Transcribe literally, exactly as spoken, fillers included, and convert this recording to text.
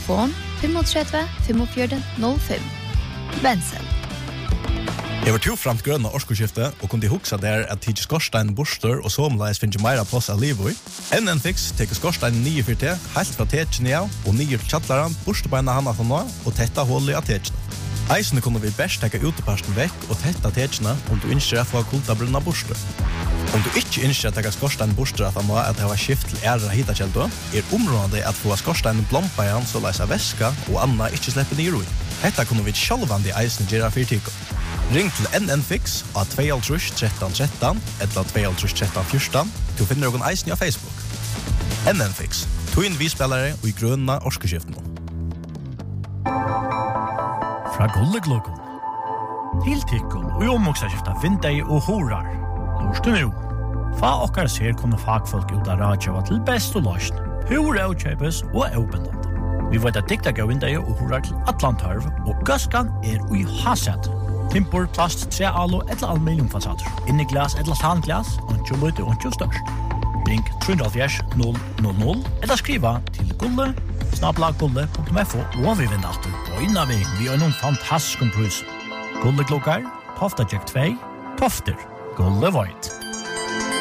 telefon tre fem fem fem noll fem. Bensel. Jeg var toframt grønne årskoskifte og kunne huksa der at tidlig skorstein borster og somleis finner meira plass av livet i. N N Fix teker skorstein nye for te, helt fra tekene av og nye til tjattlaren, borstebeina handa for nå og tetta hullet av tekene. Eisene kunne vi best teka uteparsten vekk og tetta tekene om du ønsker å få kultabrunna borster. Om du ikke ønsker å teka skorstein borster at han må at det var skift til ære hitakjeldo, er området at få skorstein blompa igjen så leis av væska og anna ikke slipper nye roi. Dette kunne vi sjálvandi eisene gjøre for tiko. Ring til N N Fix av to tre tre tre tre eller to tre tre tre fjorton. Du finner noen eisen av Facebook. N N Fix. Tøyen vi spillere og i grønna årskeskiften. Fra Gulleglokon. Til tikkun og i omvoksaskifta vindei og horar. Lorstu nu. Fa okkar ser kunne fagfolk ut av radjava til best og løsn. Hur avkjøpes og avbindande. Vi vet at dikta gav vindei og horar til Atlantarv og gaskan er ui hasset. Timpor, plast, trealo eller aluminiumfasader. Inni glas eller tanglas, ontjo lute og ontjo størst. Ring tre null null null eller skriva til gulle, snabla gulle punktum f o og vi vinner alltid på innan vi vi har noen fantastisk pris. Gulle klokkar, Tofta Jack två, Tofter, Gulle Void.